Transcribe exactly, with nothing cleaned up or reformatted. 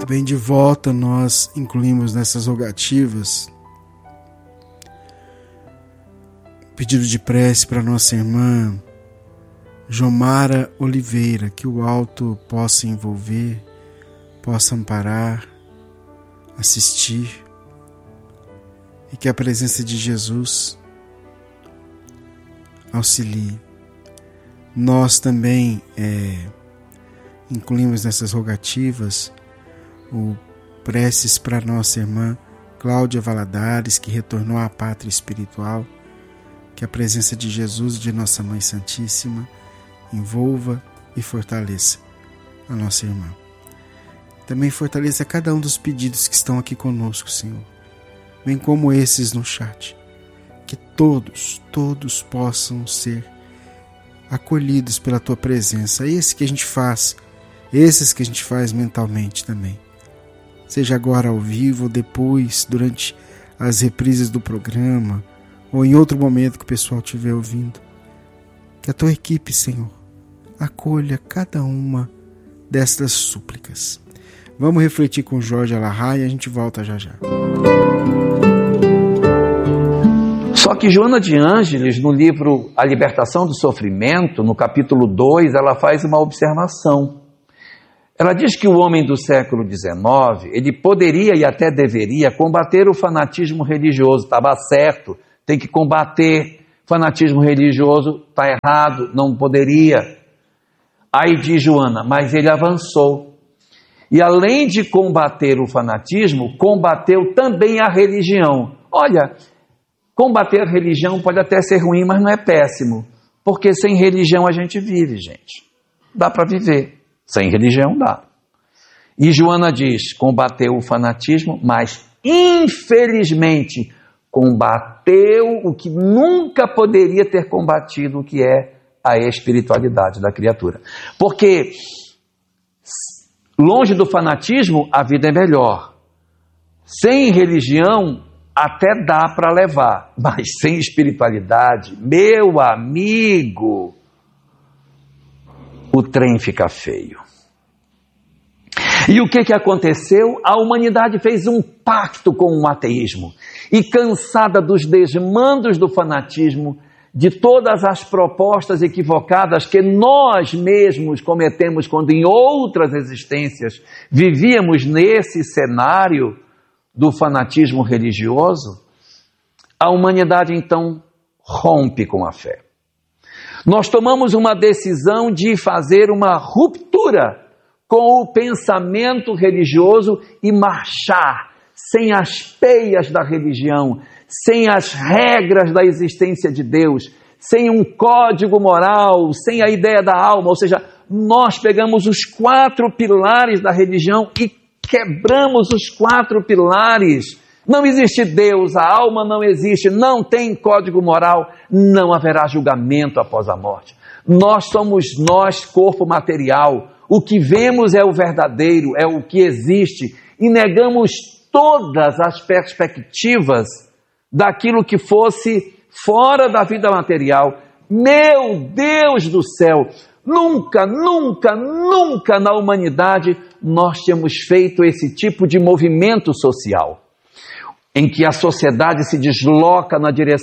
Bem, de volta nós incluímos nessas rogativas pedido de prece para nossa irmã Jomara Oliveira, que o alto possa envolver, possa amparar, assistir e que a presença de Jesus auxilie. Nós também é, incluímos nessas rogativas o preces para nossa irmã Cláudia Valadares, que retornou à pátria espiritual. Que a presença de Jesus e de nossa Mãe Santíssima envolva e fortaleça a nossa irmã. Também fortaleça cada um dos pedidos que estão aqui conosco, Senhor, bem como esses no chat. Que todos, todos possam ser acolhidos pela Tua presença. Esse que a gente faz, esses que a gente faz mentalmente também. Seja agora ao vivo ou depois, durante as reprises do programa, ou em outro momento que o pessoal estiver ouvindo. Que a Tua equipe, Senhor, acolha cada uma destas súplicas. Vamos refletir com Jorge Alahá e a gente volta já já. Só que Joana de Ângeles, no livro A Libertação do Sofrimento, no capítulo dois, ela faz uma observação. Ela diz que o homem do século dezenove, ele poderia e até deveria combater o fanatismo religioso. Estava certo, tem que combater. Fanatismo religioso está errado, não poderia. Aí diz Joana, mas ele avançou. E além de combater o fanatismo, combateu também a religião. Olha, combater a religião pode até ser ruim, mas não é péssimo. Porque sem religião a gente vive, gente. Dá para viver. Sem religião dá. E Joana diz, combateu o fanatismo, mas infelizmente combateu o que nunca poderia ter combatido, o que é a espiritualidade da criatura. Porque longe do fanatismo a vida é melhor. Sem religião até dá para levar, mas sem espiritualidade, meu amigo, o trem fica feio. E o que que aconteceu? A humanidade fez um pacto com o ateísmo. E cansada dos desmandos do fanatismo, de todas as propostas equivocadas que nós mesmos cometemos quando em outras existências vivíamos nesse cenário do fanatismo religioso, a humanidade então rompe com a fé. Nós tomamos uma decisão de fazer uma ruptura com o pensamento religioso e marchar sem as peias da religião, sem as regras da existência de Deus, sem um código moral, sem a ideia da alma. Ou seja, nós pegamos os quatro pilares da religião e quebramos os quatro pilares. Não existe Deus, a alma não existe, não tem código moral, não haverá julgamento após a morte. Nós somos nós, corpo material. O que vemos é o verdadeiro, é o que existe, e negamos todas as perspectivas daquilo que fosse fora da vida material. Meu Deus do céu, nunca, nunca, nunca na humanidade nós temos feito esse tipo de movimento social, em que a sociedade se desloca na direção